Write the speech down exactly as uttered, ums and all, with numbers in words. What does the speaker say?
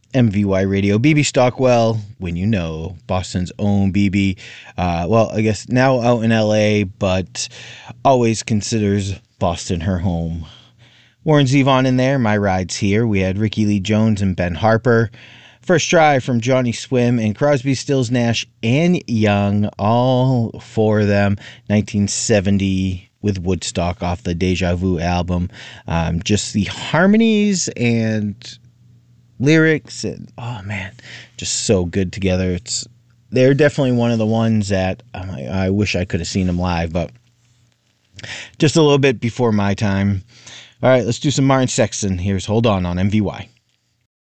M V Y Radio. B B Stockwell, when you know, Boston's own B B. Uh, well, I guess now out in L A, but always considers Boston her home. Warren Zevon in there, My Ride's Here. We had Ricky Lee Jones and Ben Harper. First Try from Johnny Swim and Crosby, Stills, Nash, and Young. All four of them. nineteen seventy with Woodstock off the Deja Vu album. Um, just the harmonies and lyrics and oh man, just so good together. It's they're definitely one of the ones that um, I, I wish I could have seen them live, but just a little bit before my time. All right, let's do some Martin Sexton. Here's Hold On on M V Y.